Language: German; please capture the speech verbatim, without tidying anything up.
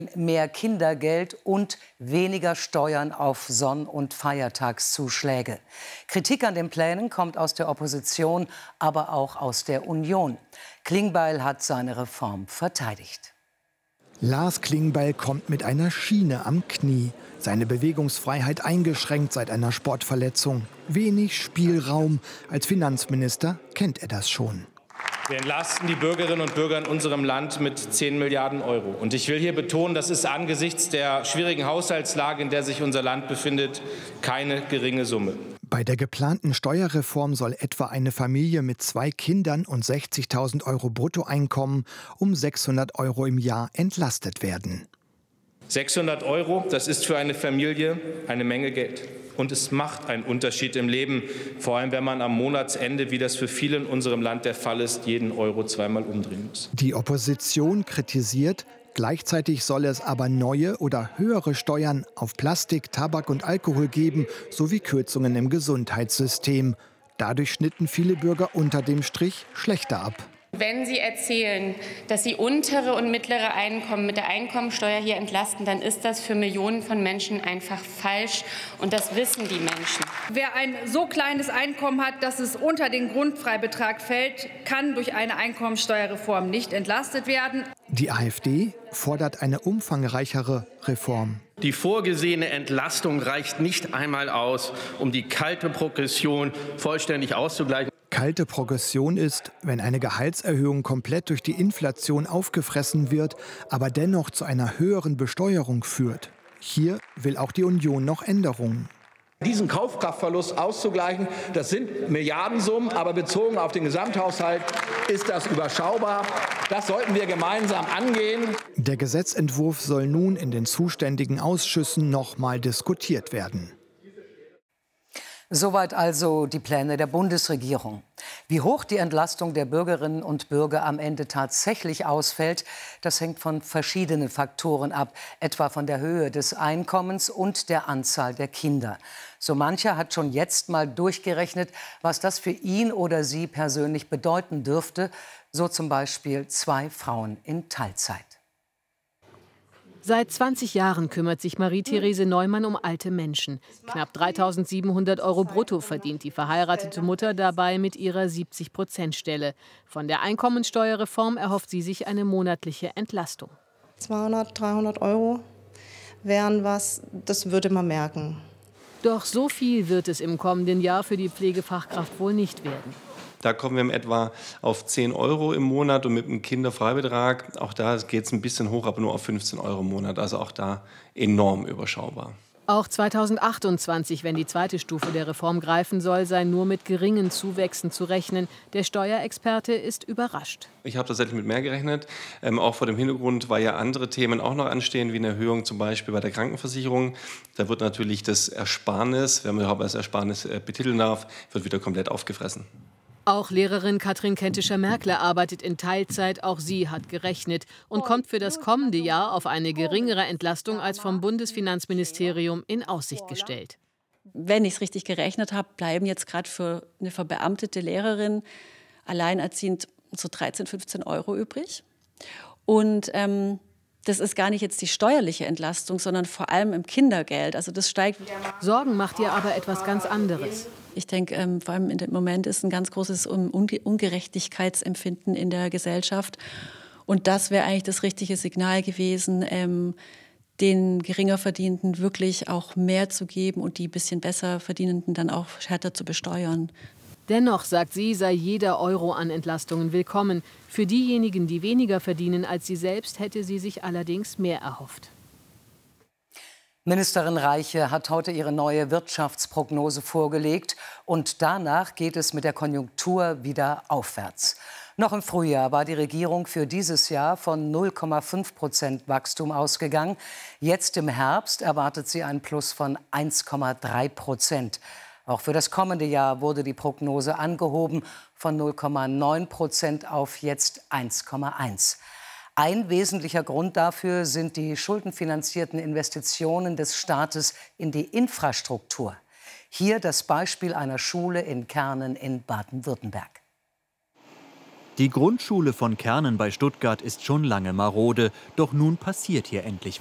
Mehr Kindergeld und weniger Steuern auf Sonn- und Feiertagszuschläge. Kritik an den Plänen kommt aus der Opposition, aber auch aus der Union. Klingbeil hat seine Reform verteidigt. Lars Klingbeil kommt mit einer Schiene am Knie. Seine Bewegungsfreiheit eingeschränkt seit einer Sportverletzung. Wenig Spielraum. Als Finanzminister kennt er das schon. Wir entlasten die Bürgerinnen und Bürger in unserem Land mit zehn Milliarden Euro. Und ich will hier betonen, das ist angesichts der schwierigen Haushaltslage, in der sich unser Land befindet, keine geringe Summe. Bei der geplanten Steuerreform soll etwa eine Familie mit zwei Kindern und sechzigtausend Euro Bruttoeinkommen um sechshundert Euro im Jahr entlastet werden. sechshundert Euro, das ist für eine Familie eine Menge Geld. Und es macht einen Unterschied im Leben, vor allem wenn man am Monatsende, wie das für viele in unserem Land der Fall ist, jeden Euro zweimal umdrehen muss. Die Opposition kritisiert, gleichzeitig solle es aber neue oder höhere Steuern auf Plastik, Tabak und Alkohol geben, sowie Kürzungen im Gesundheitssystem. Dadurch schnitten viele Bürger unter dem Strich schlechter ab. Wenn Sie erzählen, dass Sie untere und mittlere Einkommen mit der Einkommensteuer hier entlasten, dann ist das für Millionen von Menschen einfach falsch. Und das wissen die Menschen. Wer ein so kleines Einkommen hat, dass es unter den Grundfreibetrag fällt, kann durch eine Einkommensteuerreform nicht entlastet werden. Die AfD fordert eine umfangreichere Reform. Die vorgesehene Entlastung reicht nicht einmal aus, um die kalte Progression vollständig auszugleichen. Kalte Progression ist, wenn eine Gehaltserhöhung komplett durch die Inflation aufgefressen wird, aber dennoch zu einer höheren Besteuerung führt. Hier will auch die Union noch Änderungen. Diesen Kaufkraftverlust auszugleichen, das sind Milliardensummen, aber bezogen auf den Gesamthaushalt ist das überschaubar. Das sollten wir gemeinsam angehen. Der Gesetzentwurf soll nun in den zuständigen Ausschüssen noch mal diskutiert werden. Soweit also die Pläne der Bundesregierung. Wie hoch die Entlastung der Bürgerinnen und Bürger am Ende tatsächlich ausfällt, das hängt von verschiedenen Faktoren ab, etwa von der Höhe des Einkommens und der Anzahl der Kinder. So mancher hat schon jetzt mal durchgerechnet, was das für ihn oder sie persönlich bedeuten dürfte, so zum Beispiel zwei Frauen in Teilzeit. Seit zwanzig Jahren kümmert sich Marie-Therese Neumann um alte Menschen. Knapp dreitausendsiebenhundert Euro brutto verdient die verheiratete Mutter dabei mit ihrer siebzig-Prozent-Stelle. Von der Einkommensteuerreform erhofft sie sich eine monatliche Entlastung. zweihundert, dreihundert Euro wären was, das würde man merken. Doch so viel wird es im kommenden Jahr für die Pflegefachkraft wohl nicht werden. Da kommen wir in etwa auf zehn Euro im Monat und mit einem Kinderfreibetrag, auch da geht es ein bisschen hoch, aber nur auf fünfzehn Euro im Monat. Also auch da enorm überschaubar. Auch zweitausendachtundzwanzig, wenn die zweite Stufe der Reform greifen soll, sei nur mit geringen Zuwächsen zu rechnen. Der Steuerexperte ist überrascht. Ich habe tatsächlich mit mehr gerechnet, ähm, auch vor dem Hintergrund, weil ja andere Themen auch noch anstehen, wie eine Erhöhung zum Beispiel bei der Krankenversicherung. Da wird natürlich das Ersparnis, wenn man überhaupt als Ersparnis äh, betiteln darf, wird wieder komplett aufgefressen. Auch Lehrerin Katrin Kentischer-Merkle arbeitet in Teilzeit. Auch sie hat gerechnet und kommt für das kommende Jahr auf eine geringere Entlastung als vom Bundesfinanzministerium in Aussicht gestellt. Wenn ich es richtig gerechnet habe, bleiben jetzt gerade für eine verbeamtete Lehrerin alleinerziehend so dreizehn, fünfzehn Euro übrig. Und ähm, das ist gar nicht jetzt die steuerliche Entlastung, sondern vor allem im Kindergeld. Also das steigt. Sorgen macht ihr aber etwas ganz anderes. Ich denke, ähm, vor allem in dem Moment ist ein ganz großes Ungerechtigkeitsempfinden in der Gesellschaft. Und das wäre eigentlich das richtige Signal gewesen, ähm, den geringer Verdienenden wirklich auch mehr zu geben und die bisschen besser Verdienenden dann auch härter zu besteuern. Dennoch, sagt sie, sei jeder Euro an Entlastungen willkommen. Für diejenigen, die weniger verdienen als sie selbst, hätte sie sich allerdings mehr erhofft. Ministerin Reiche hat heute ihre neue Wirtschaftsprognose vorgelegt. Und danach geht es mit der Konjunktur wieder aufwärts. Noch im Frühjahr war die Regierung für dieses Jahr von null Komma fünf Prozent Wachstum ausgegangen. Jetzt im Herbst erwartet sie ein Plus von eins Komma drei Prozent. Auch für das kommende Jahr wurde die Prognose angehoben von null Komma neun Prozent auf jetzt eins Komma eins. Ein wesentlicher Grund dafür sind die schuldenfinanzierten Investitionen des Staates in die Infrastruktur. Hier das Beispiel einer Schule in Kernen in Baden-Württemberg. Die Grundschule von Kernen bei Stuttgart ist schon lange marode, doch nun passiert hier endlich